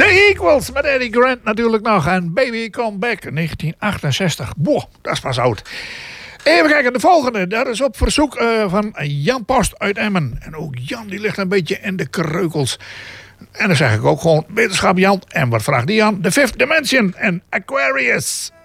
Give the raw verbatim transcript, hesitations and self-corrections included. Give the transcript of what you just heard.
The Equals met Eddie Grant natuurlijk nog. En Baby Come Back negentien achtenzestig. Boah, dat is pas oud. Even kijken, de volgende. Dat is op verzoek uh, van Jan Post uit Emmen. En ook Jan die ligt een beetje in de kreukels. En dan zeg ik ook gewoon wetenschap Jan. En wat vraagt die Jan? The Fifth Dimension en Aquarius.